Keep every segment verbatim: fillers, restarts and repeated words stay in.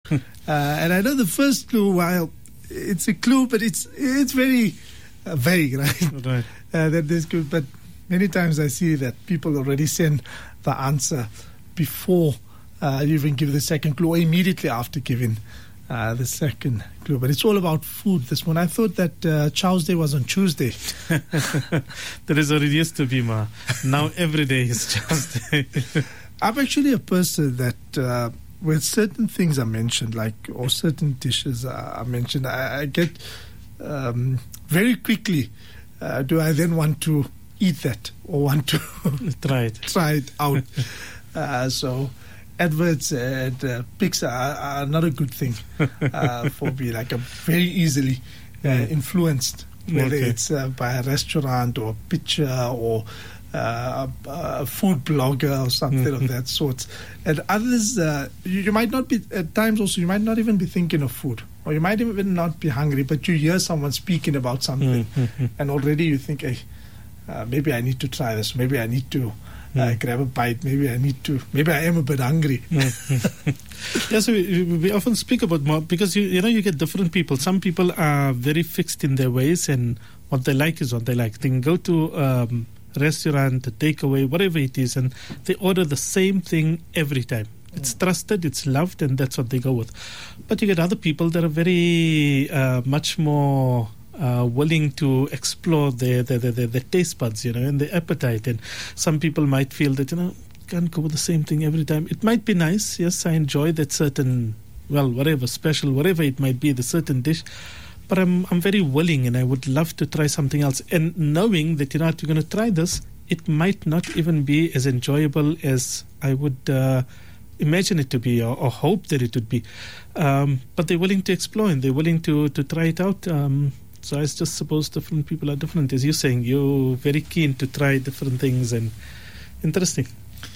uh, and I know the first clue, while it's a clue, but it's it's very uh, vague, right? Right. Uh, that there's good, but many times I see that people already send the answer before uh, you even give the second clue, or immediately after giving uh, the second clue. But it's all about food this one. I thought that uh, Chow's Day was on Tuesday. There is what it used to be, Ma. Now every day is Chow's Day. I'm actually a person that uh, when certain things are mentioned, like, or certain dishes are, are mentioned, I, I get um, very quickly, uh, do I then want to eat that or want to try it, try it out? uh, so adverts and uh, pics are, are not a good thing uh, for me. Like, I'm very easily uh, influenced, whether Okay. it's uh, by a restaurant or a picture or Uh, a, a food blogger or something of that sort. And others, uh, you, you might not be, at times also, you might not even be thinking of food, or you might even not be hungry, but you hear someone speaking about something, and already you think, hey, uh, maybe I need to try this, maybe I need to uh, grab a bite, maybe I need to, maybe I am a bit hungry. Yeah, so we, we often speak about more, because you, you know, you get different people. Some people are very fixed in their ways, and what they like is what they like. They can go to um, restaurant, a takeaway, whatever it is, and they order the same thing every time. It's trusted, it's loved, and that's what they go with. But you get other people that are very uh, much more uh, willing to explore their, their, their, their taste buds, you know, and their appetite. And some people might feel that, you know, can't go with the same thing every time. It might be nice, yes, I enjoy that certain, well, whatever, special, whatever it might be, the certain dish. But I'm I'm very willing, and I would love to try something else. And knowing that, you know, you're going to try this, it might not even be as enjoyable as I would uh, imagine it to be, or, or hope that it would be. Um, but they're willing to explore, and they're willing to, to try it out. Um, so I just suppose different people are different. As you're saying, you're very keen to try different things, and interesting.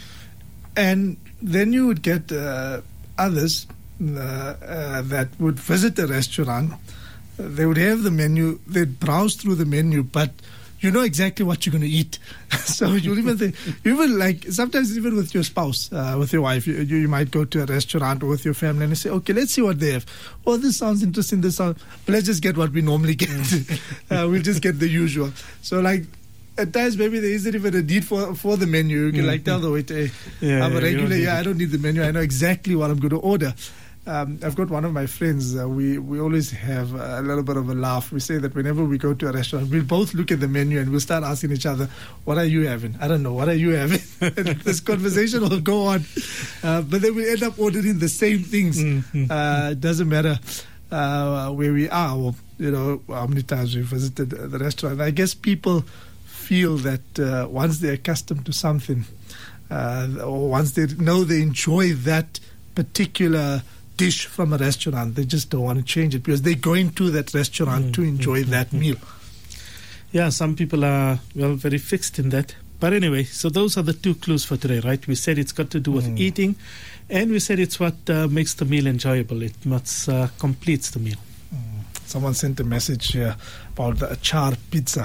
And then you would get uh, others uh, uh, that would visit the restaurant. They would have the menu, they'd browse through the menu, but you know exactly what you're going to eat. So you'll even think, even like, sometimes even with your spouse, uh, with your wife, you, you might go to a restaurant or with your family and you say, okay, let's see what they have. Oh, this sounds interesting, this sounds, but let's just get what we normally get. uh, we'll just get the usual. So like, at times maybe there isn't even a need for for the menu. You can like tell the waiter, hey, Yeah, I'm a yeah, you regular, don't yeah, need I don't need the menu. I know exactly what I'm going to order. Um, I've got one of my friends, uh, we, we always have a little bit of a laugh. We say that whenever we go to a restaurant, we'll both look at the menu and we'll start asking each other, what are you having? I don't know, what are you having? And this conversation will go on. Uh, but then we end up ordering the same things. Mm-hmm. Uh, it doesn't matter uh, where we are, or, you know, how many times we visited the restaurant. I guess people feel that uh, once they're accustomed to something, uh, or once they know they enjoy that particular dish from a restaurant, they just don't want to change it because they're going to that restaurant mm, to enjoy mm, that mm, meal. Yeah, some people are, well, very fixed in that. But anyway, so those are the two clues for today, right? We said it's got to do with mm. eating, and we said it's what uh, makes the meal enjoyable. It must uh, completes the meal. Mm. Someone sent a message here about the achar pizza.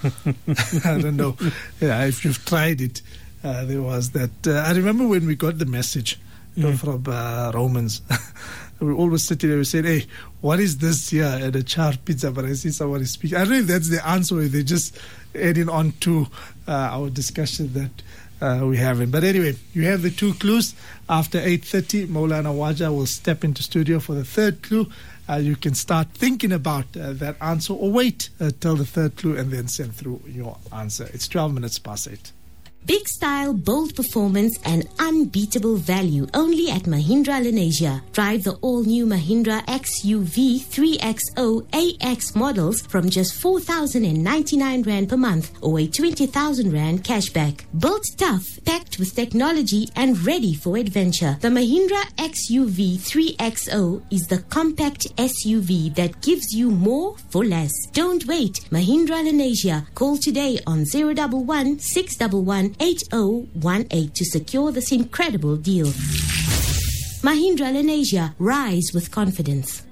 I don't know yeah, if you've tried it. Uh, there was that. Uh, I remember when we got the message Mm. from uh, Romans. We always sit there and we said, hey, what is this here at a char pizza? But I see someone is speaking. I don't know if that's the answer or if they're just adding on to uh, our discussion that uh, we're having. But anyway, you have the two clues. After eight thirty, Maulana Waja will step into studio for the third clue. Uh, you can start thinking about uh, that answer, or wait uh, till the third clue and then send through your answer. It's twelve minutes past eight. Big style, bold performance and unbeatable value only at Mahindra Lenasia. Drive the all-new Mahindra X U V three X zero A X models from just four thousand ninety-nine rand per month or a twenty thousand rand cashback. Built tough, packed with technology and ready for adventure. The Mahindra X U V three X zero is the compact S U V that gives you more for less. Don't wait. Mahindra Lenasia. Call today on zero one one, six one one, eight zero one eight to secure this incredible deal. Mahindra Lenasia. Rise with confidence.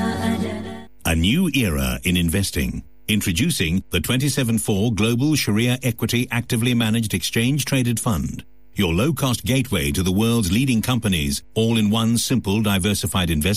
A new era in investing. Introducing the twenty-seven four Global Sharia Equity Actively Managed Exchange Traded Fund. Your low-cost gateway to the world's leading companies, all in one simple diversified investment.